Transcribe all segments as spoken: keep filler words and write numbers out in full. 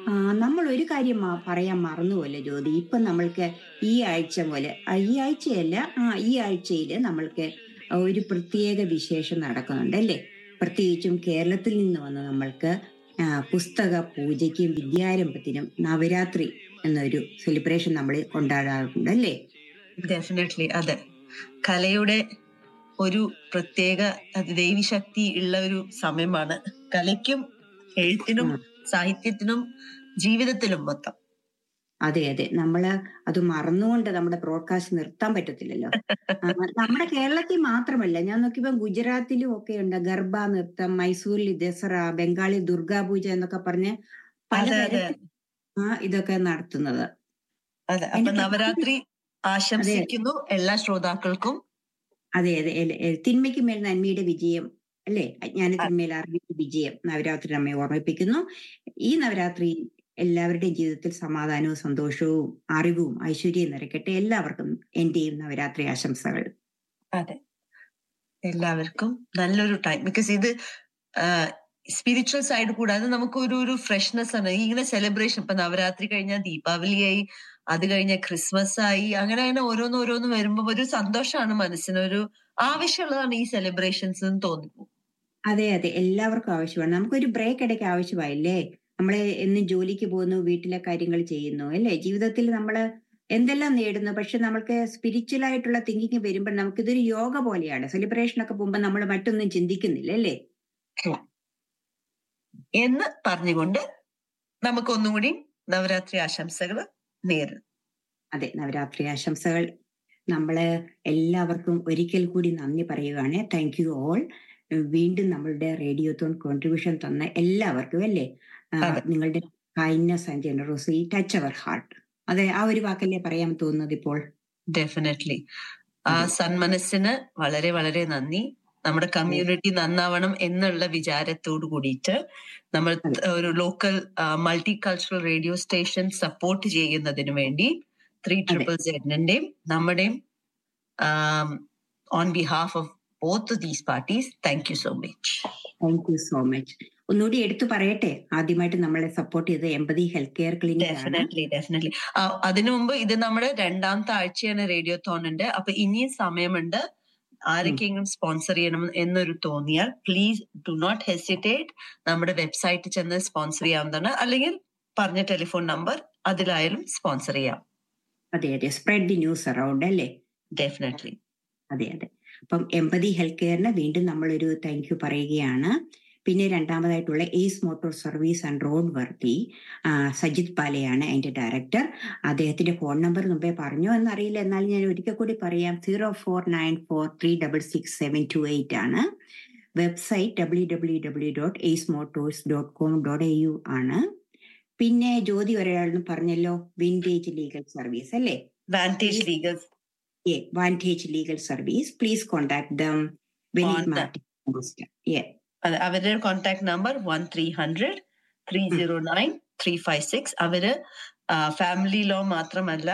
ആ, നമ്മൾ ഒരു കാര്യം മ- പറയാൻ മറന്നുപോലെ ജ്യോതി. ഇപ്പൊ നമ്മൾക്ക് ഈ ആഴ്ച പോലെ ആ, ഈ ആഴ്ചയല്ല ആ ഈ ആഴ്ചയില് നമ്മൾക്ക് ഒരു പ്രത്യേക വിശേഷം നടക്കുന്നുണ്ട് അല്ലേ? പ്രത്യേകിച്ചും കേരളത്തിൽ നിന്ന് വന്ന് നമ്മൾക്ക് ആ, പുസ്തക പൂജയ്ക്കും വിദ്യാരംഭത്തിനും നവരാത്രി എന്നൊരു സെലിബ്രേഷൻ നമ്മൾ കൊണ്ടാടാറുണ്ട് അല്ലേ? ഡെഫിനറ്റ്ലി അതെ. കലയുടെ ഒരു പ്രത്യേക ദൈവശക്തി ഉള്ള ഒരു സമയമാണ്. കലയ്ക്കും എഴുത്തിനും സാഹിത്യത്തിനും ജീവിതത്തിലും മൊത്തം. അതെ അതെ, നമ്മള് അത് മറന്നുകൊണ്ട് നമ്മുടെ ബ്രോഡ്കാസ്റ്റ് നിർത്താൻ പറ്റത്തില്ലല്ലോ. ആ, നമ്മുടെ കേരളത്തിൽ മാത്രമല്ല, ഞാൻ നോക്കിയപ്പോ ഗുജറാത്തിലും ഒക്കെ ഉണ്ട് ഗർഭ നൃത്തം, മൈസൂരിൽ ദസറ, ബംഗാളിൽ ദുർഗാപൂജ എന്നൊക്കെ പറഞ്ഞ് പലതരത്തിൽ ആ ഇതൊക്കെ നടത്തുന്നത്. അതെ, അപ്പൊ നവരാത്രി ആശംസിക്കുന്നു എല്ലാ ശ്രോതാക്കൾക്കും. അതെ അതെ, തിന്മയ്ക്ക് മേൽ നന്മയുടെ വിജയം അല്ലേ, അജ്ഞാനത്തിന്മേൽ അറിവിന്റെ വിജയം നവരാത്രി നമ്മെ ഓർമ്മിപ്പിക്കുന്നു. ഈ നവരാത്രി എല്ലാവരുടെയും ജീവിതത്തിൽ സമാധാനവും സന്തോഷവും അറിവും ഐശ്വര്യവും നിറയ്ക്കട്ടെ. എല്ലാവർക്കും എന്റെയും നവരാത്രി ആശംസകൾ. അതെ, എല്ലാവർക്കും നല്ലൊരു ടൈം. ബിക്കോസ് ഇത് സ്പിരിച്വൽ സൈഡ് കൂടാതെ നമുക്ക് ഒരു ഒരു ഫ്രഷ്നെസ് ആണ്. ഇങ്ങനെ സെലിബ്രേഷൻ, ഇപ്പൊ നവരാത്രി കഴിഞ്ഞാൽ ദീപാവലിയായി, അത് കഴിഞ്ഞ ക്രിസ്മസ് ആയി, അങ്ങനെ അങ്ങനെ ഓരോന്ന് ഓരോന്ന് വരുമ്പോ ഒരു സന്തോഷമാണ് മനസ്സിന്, ഒരു ആവശ്യമുള്ളതാണ് ഈ സെലിബ്രേഷൻസ് എന്ന് തോന്നുന്നു. അതെ അതെ, എല്ലാവർക്കും ആവശ്യമാണ്. നമുക്കൊരു ബ്രേക്ക് ഇടയ്ക്ക് ആവശ്യമായില്ലേ? നമ്മള് എന്നും ജോലിക്ക് പോകുന്നു, വീട്ടിലെ കാര്യങ്ങൾ ചെയ്യുന്നു അല്ലേ? ജീവിതത്തിൽ നമ്മള് എന്തെല്ലാം നേടുന്നു, പക്ഷെ നമ്മൾക്ക് സ്പിരിച്വൽ ആയിട്ടുള്ള തിങ്കിങ് വരുമ്പോൾ നമുക്കിതൊരു യോഗ പോലെയാണ്. സെലിബ്രേഷനൊക്കെ പോകുമ്പോൾ നമ്മൾ മറ്റൊന്നും ചിന്തിക്കുന്നില്ല അല്ലേ എന്ന് പറഞ്ഞുകൊണ്ട് നമുക്ക് ഒന്നുകൂടി നവരാത്രി ആശംസകൾ നേരുന്നു. അതെ, നവരാത്രി ആശംസകൾ. നമ്മള് എല്ലാവർക്കും ഒരിക്കൽ കൂടി നന്ദി പറയുകയാണ്. Thank you all. വീണ്ടും നമ്മളുടെ റേഡിയോത്തോൺ കോൺട്രിബ്യൂഷൻ തന്ന എല്ലാവർക്കും അല്ലേ, നിങ്ങളുടെ kindness and generosity touch our heart. അതെ, ആ ഒരു വാക്കല്ലേ പറയാൻ തോന്നുന്നത് ഇപ്പോൾ. ഡെഫിനറ്റ്ലി ആ സന്മനസ്സിന് വളരെ വളരെ നന്ദി. നമ്മുടെ കമ്മ്യൂണിറ്റി നന്നാവണം എന്നുള്ള വിചാരത്തോട് കൂടിയിട്ട് നമ്മൾ ഒരു local multi cultural radio station support ചെയ്യുന്നതിന് വേണ്ടി ത്രീ ട്രിപ്പിൾ സെഡിന്റെയും നമ്മുടെയും on behalf of both these parties thank you so much. Thank you so much. ഒന്നുകൂടി എടുത്തു പറയട്ടെ, ആദ്യമായിട്ട് നമ്മളെ സപ്പോർട്ട് ചെയ്ത് എമ്പതി health care clinic. Definitely definitely അതിനു മുമ്പ് ഇത് നമ്മുടെ രണ്ടാമത്തെ ആഴ്ചയാണ് റേഡിയോ തോണിന്റെ. അപ്പൊ ഇനിയും സമയമുണ്ട്. ആരൊക്കെയെങ്കിലും സ്പോൺസർ ചെയ്യണം എന്നൊരു തോന്നിയാൽ പ്ലീസ് ഡു നോട്ട് ഹെസിറ്റേറ്റ്. നമ്മുടെ വെബ്സൈറ്റിൽ ചെന്ന് സ്പോൺസർ ചെയ്യാവുന്നതാണ്, അല്ലെങ്കിൽ പറഞ്ഞ ടെലിഫോൺ നമ്പർ അതിലായാലും സ്പോൺസർ ചെയ്യാം. അതെ അതെ, സ്പ്രെഡ് ദി ന്യൂസ് അറൗണ്ട് അല്ലേ? ഡെഫിനറ്റ്ലി. അതെ അതെ. അപ്പം എമ്പതി ഹെൽത്ത് കെയറിന് വീണ്ടും നമ്മളൊരു താങ്ക് യു പറയുകയാണ്. പിന്നെ രണ്ടാമതായിട്ടുള്ള ace motor service and road വർത്തി, സജിത് പാലയാണ് അതിന്റെ ഡയറക്ടർ. അദ്ദേഹത്തിന്റെ ഫോൺ നമ്പർ മുമ്പേ പറഞ്ഞോ എന്നറിയില്ല, എന്നാൽ ഞാൻ ഒരിക്കൽ കൂടി പറയാം. Zero four nine four three double six seven to eight ആണ്. Website W W W dot ace Motors dot com dot A U ആണ്. പിന്നെ ജ്യോതി ഒരാളെന്ന് പറഞ്ഞല്ലോ, വിൻറ്റേജ് ലീഗൽ സർവീസ് അല്ലേ? Vantage legal Yeah, Vantage Legal Service. Please contact them. Vinit Martin. Yeah. അവരുടെ contact number one three hundred three zero nine three five six. അവര് family law മാത്രമല്ല,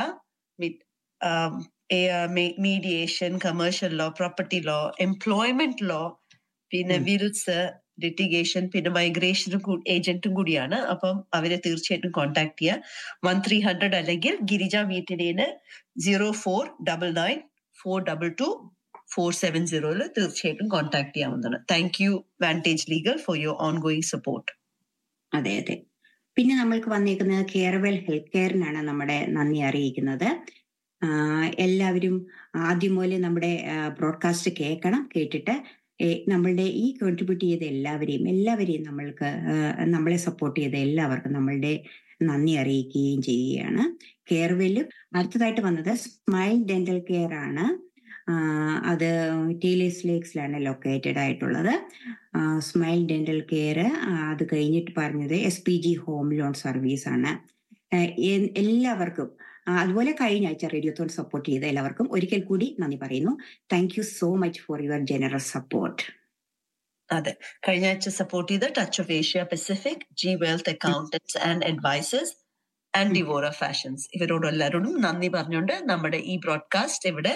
mediation, commercial law, property law, employment law, പിന്നെ വിരുത്സ്, litigation, പിന്നെ migration ഏജന്റും കൂടിയാണ്. അപ്പം അവരെ തീർച്ചയായിട്ടും contact ചെയ്യുക. വൺ ത്രീ ഹൺഡ്രഡ് അല്ലെങ്കിൽ Girija മീറ്റിനേന് zero four double nine four double two four seven സീറോയില് തീർച്ചയായിട്ടും കോൺടാക്ട് ചെയ്യാവുന്നതാണ്. Thank you vantage legal for your own going support. അതെ അതെ. പിന്നെ നമ്മൾക്ക് വന്നേക്കുന്നത് കെയർവെൽ ഹെൽത്ത് കെയറിനാണ് നമ്മുടെ നന്ദി അറിയിക്കുന്നത്. എല്ലാവരും ആദ്യം പോലെ നമ്മുടെ ബ്രോഡ്കാസ്റ്റ് കേൾക്കണം. കേട്ടിട്ട് നമ്മളുടെ ഈ കോൺട്രിബ്യൂട്ട് ചെയ്ത എല്ലാവരെയും എല്ലാവരെയും നമ്മൾക്ക് നമ്മളെ സപ്പോർട്ട് ചെയ്ത എല്ലാവർക്കും നമ്മളുടെ നന്ദി അറിയിക്കുകയും ചെയ്യുകയാണ്. കെയർവെല്ലും അടുത്തതായിട്ട് വന്നത് സ്മൈൽ ഡെന്റൽ കെയർ ആണ്. അത് ടീലേഴ്സ് ലേക്സിലാണ് ലൊക്കേറ്റഡ് ആയിട്ടുള്ളത്. Smile dental care. അത് കഴിഞ്ഞിട്ട് പറഞ്ഞത് S P G home loan service ആണ്. എല്ലാവർക്കും അതുപോലെ കഴിഞ്ഞ ആഴ്ച റേഡിയോത്തോൺ സപ്പോർട്ട് ചെയ്ത എല്ലാവർക്കും ഒരിക്കൽ കൂടി നന്ദി പറയുന്നു. Thank you so much for your generous support. അതെ, കഴിഞ്ഞ ആഴ്ച സപ്പോർട്ട് ചെയ്ത touch of Asia Pacific, G wealth accountants and advisers and ഡിവോറ fashions, ഇവരോട് എല്ലാവരോടും നന്ദി പറഞ്ഞുകൊണ്ട് നമ്മുടെ ഈ ബ്രോഡ്കാസ്റ്റ് ഇവിടെ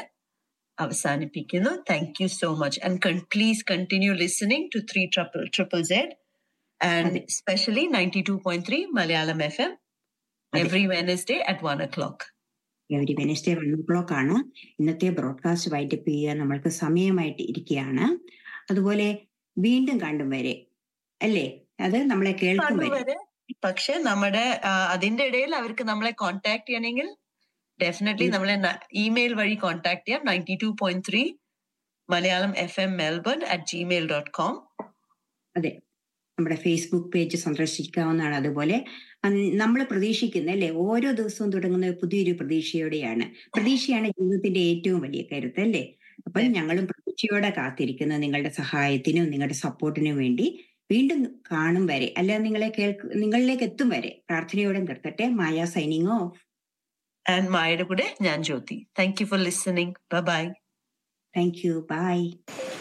അവസാനിപ്പിക്കുന്നു. Thank you so much and please continue listening to three triple triple Z. And അതെ. especially ninety-two point three Malayalam F M അതെ. every Wednesday at one o'clock. Every Wednesday one oh clock ആണ് ഇന്നത്തെ broadcast wind up ചെയ്യുക നമ്മൾക്ക് സമയമായിട്ട് ഇരിക്കുകയാണ്. അതുപോലെ വീണ്ടും കണ്ടും വരെ അല്ലേ, അത് നമ്മളെ കേൾക്കും വരെ. വരെ പക്ഷെ നമ്മുടെ ആ, അതിന്റെ ഇടയിൽ അവർക്ക് നമ്മളെ കോൺടാക്ട് ചെയ്യണമെങ്കിൽ ഡെഫിനറ്റ്ലി നമ്മളെ ഇമെയിൽ വഴി കോൺടാക്ട് ചെയ്യാം. Ninety two point three Malayalam F M Melbourne at Gmail dot com. അതെ, നമ്മുടെ ഫേസ്ബുക്ക് പേജ് സന്ദർശിക്കാവുന്നതാണ്. അതുപോലെ നമ്മൾ പ്രതീക്ഷിക്കുന്ന അല്ലേ, ഓരോ ദിവസവും തുടങ്ങുന്ന പുതിയൊരു പ്രതീക്ഷയോടെയാണ്. പ്രതീക്ഷയാണ് ജീവിതത്തിന്റെ ഏറ്റവും വലിയ കരുത്ത് അല്ലേ. അപ്പം ഞങ്ങളും പ്രതീക്ഷയോടെ കാത്തിരിക്കുന്നു നിങ്ങളുടെ സഹായത്തിനും നിങ്ങളുടെ സപ്പോർട്ടിനും വേണ്ടി. വീണ്ടും കാണും വരെ, അല്ല നിങ്ങളെ കേൾക്ക് നിങ്ങളിലേക്ക് എത്തും വരെ പ്രാർത്ഥനയോടെ നിർത്തട്ടെ. മായ സൈനിങ് ഓഫ്. ആൻഡ് മായയുടെ കൂടെ ഞാൻ ജ്യോതി. Thank you for listening. Bye bye. Thank you. By.